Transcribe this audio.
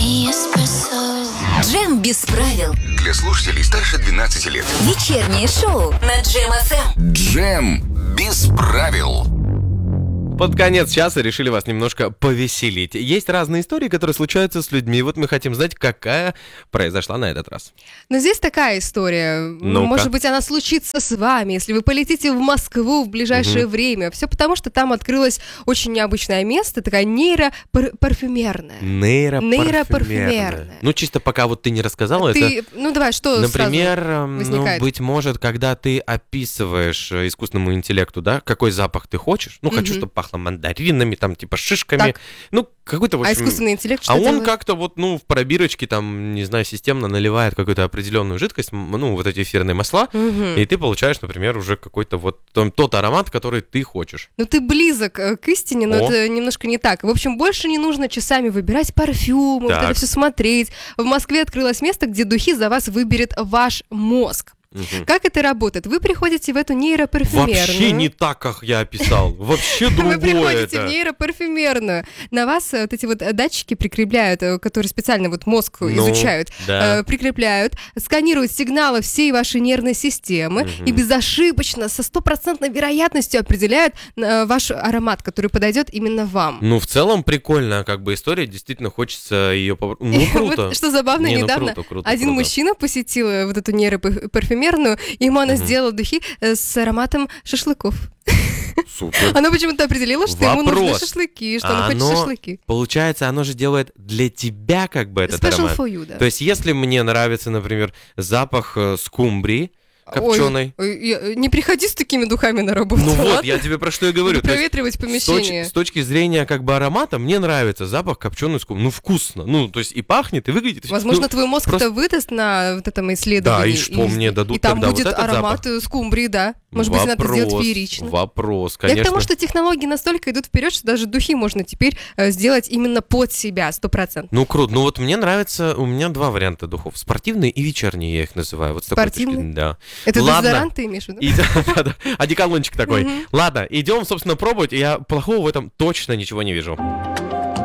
Джем без правил. Для слушателей старше 12 лет. Вечернее шоу на Джем ФМ. Джем без правил. Под конец часа решили вас немножко повеселить. Есть разные истории, которые случаются с людьми. Вот мы хотим знать, какая произошла на этот раз. Но здесь такая история. Ну-ка. Может быть, она случится с вами, если вы полетите в Москву в ближайшее время. Все потому, что там открылось очень необычное место, такая нейропарфюмерная. Нейропарфюмерная. Ну, чисто пока вот ты не рассказала это. Ну, давай, что Например, сразу возникает? быть может, когда ты описываешь искусственному интеллекту, да, какой запах ты хочешь. Ну, хочу, чтобы пахло мандаринами, там, типа, шишками. Так. Ну, какой-то, в общем... А искусственный интеллект что А он делает? как-то вот, ну, в пробирочке, там, не знаю, системно наливает какую-то определенную жидкость, ну, вот эти эфирные масла, и ты получаешь, например, уже какой-то вот тот аромат, который ты хочешь. Ну, ты близок к истине, но О. это немножко не так. В общем, больше не нужно часами выбирать парфюмы, вот Так. это все смотреть. В Москве открылось место, где духи за вас выберет ваш мозг. Как это работает? Вы приходите в эту нейропарфюмерную. Вообще не так, как я описал. Вообще другое Вы приходите это. в нейропарфюмерную. На вас вот эти вот датчики прикрепляют, которые специально вот мозг изучают, да. прикрепляют, сканируют сигналы всей вашей нервной системы и безошибочно, со 100% вероятностью определяют ваш аромат, который подойдет именно вам. Ну, в целом прикольная как бы история, действительно хочется ее... Ну, круто. Вот что забавно, Не, ну, недавно круто, один круто. мужчина посетил вот эту нейропарфюмерную, и ему она сделала духи с ароматом шашлыков. Супер. Она почему-то определила, что ему нужны Вопрос. шашлыки, что А она хочет оно, шашлыки. получается, оно же делает для тебя как бы этот Special аромат. for you, да. То есть, если мне нравится, например, запах скумбрии копченой, Ой, не приходи с такими духами на работу. ну вот, ладно? я тебе про что и говорю. Буду То есть, проветривать помещение. с точки зрения как бы аромата, мне нравится запах копченой скумбрии. Ну, вкусно. Ну, то есть, и пахнет, и выглядит. Возможно, ну, твой мозг просто- это выдаст на вот этом исследовании. Да, и что мне дадут И там тогда? Вот будет этот аромат скумбрии, да. Может быть, она это сделает Вопрос, феерично. Вопрос, Я конечно. к тому, что технологии настолько идут вперед, что даже духи можно теперь сделать именно под себя, 100%. Ну, круто. Ну, вот мне нравится, у меня два варианта духов. Спортивные и вечерние, я их называю. Вот с такой точки, Спортивные? да. Это Ладно. дезодорант ты имеешь в виду? Одеколончик такой. Ладно, идем, собственно, пробовать. Я плохого в этом точно ничего не вижу.